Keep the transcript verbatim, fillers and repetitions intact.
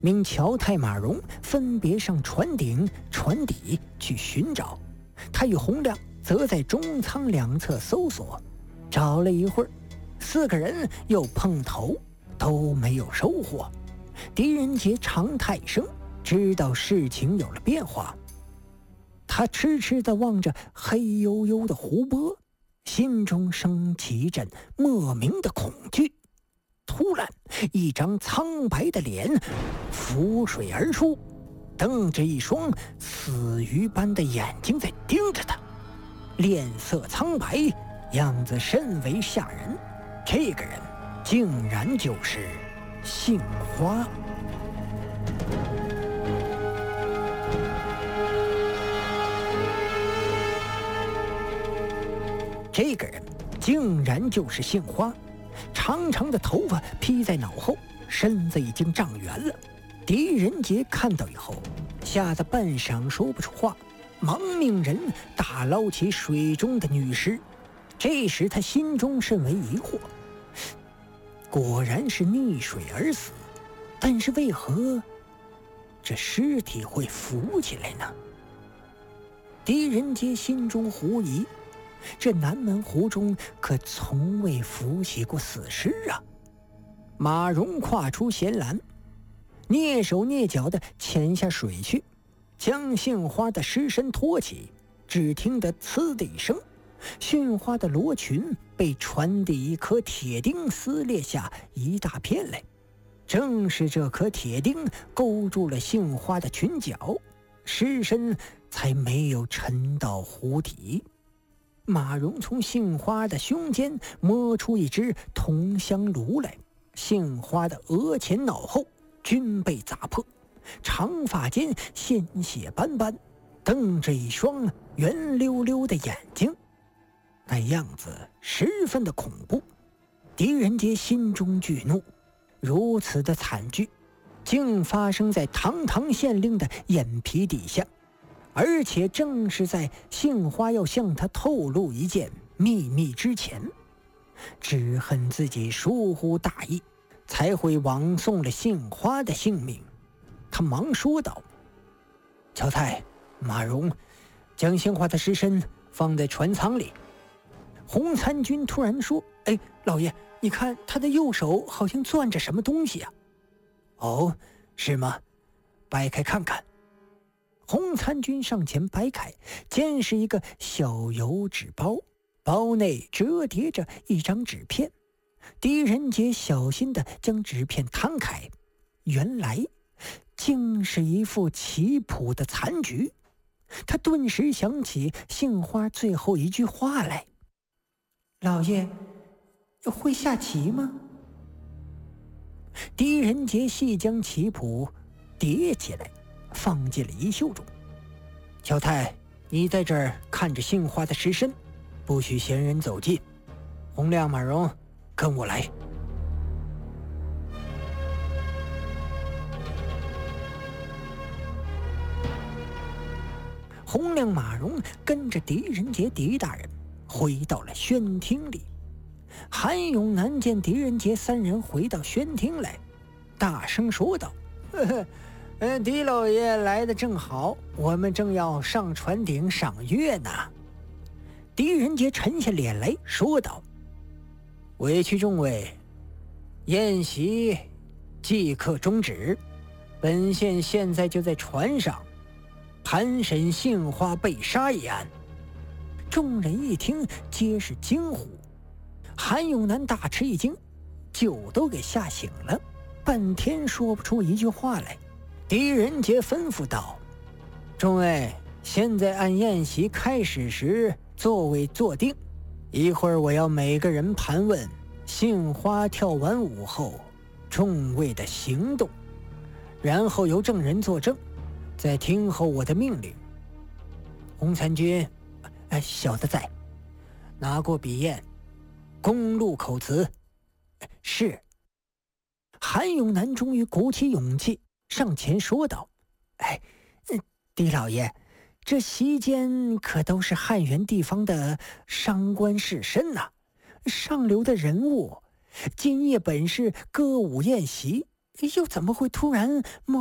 命乔太、马荣分别上船顶、船底去寻找，他与洪亮则在中舱两侧搜索。找了一会儿，四个人又碰头，都没有收获。狄仁杰长叹一声，知道事情有了变化。他痴痴地望着黑黝黝的湖泊，心中升起一阵莫名的恐惧。突然，一张苍白的脸浮水而出，瞪着一双死鱼般的眼睛在盯着他，脸色苍白，样子甚为吓人。这个人竟然就是杏花。这个人竟然就是杏花，长长的头发披在脑后，身子已经长圆了。狄仁杰看到以后，吓得半晌说不出话，忙命人打捞起水中的女尸。这时他心中甚为疑惑，果然是溺水而死，但是为何这尸体会浮起来呢？狄仁杰心中狐疑，这南门湖中可从未浮起过死尸啊！马荣跨出舷栏，蹑手蹑脚地潜下水去，将杏花的尸身托起。只听得呲的一声，杏花的罗裙被船底一颗铁钉撕裂下一大片来。正是这颗铁钉勾住了杏花的裙角，尸身才没有沉到湖底。马荣从杏花的胸间摸出一只铜香炉来，杏花的额前脑后均被砸破，长发间鲜血斑斑，瞪着一双圆溜溜的眼睛，那样子十分的恐怖。狄仁杰心中惧怒，如此的惨剧竟发生在堂堂县令的眼皮底下，而且正是在杏花要向他透露一件秘密之前。只恨自己疏忽大意，才会枉送了杏花的性命。他忙说道：乔太、马荣，将杏花的尸身放在船舱里。洪参军突然说：哎，老爷，你看他的右手好像攥着什么东西啊。哦，是吗？掰开看看。洪参军上前掰开，见是一个小油纸包，包内折叠着一张纸片。狄仁杰小心地将纸片摊开，原来竟是一副棋谱的残局。他顿时想起杏花最后一句话来：老爷会下棋吗？狄仁杰细将棋谱叠起来，放进了衣袖中。乔太，你在这儿看着杏花的尸身，不许闲人走近。洪亮、马荣，跟我来。洪亮、马荣跟着狄仁杰、狄大人回到了宣厅里。韩永南见狄仁杰三人回到宣厅来，大声说道：呵呵，呃，狄老爷来的正好，我们正要上船顶赏月呢。狄仁杰沉下脸来说道：委屈众位，宴席即刻终止，本县现在就在船上盘审杏花被杀一案。众人一听皆是惊呼，韩永南大吃一惊，酒都给吓醒了，半天说不出一句话来。狄仁杰吩咐道：众位，现在按宴席开始时座位坐定，一会儿我要每个人盘问杏花跳完舞后众位的行动，然后由证人作证，再听候我的命令。洪参军，哎，小的在。拿过笔砚，公录口词。是。韩永南终于鼓起勇气上前说道：哎，狄老爷，这席间可都是汉源地方的商官士绅呐、啊，上流的人物，今夜本是歌舞宴席， 又怎么会突然冒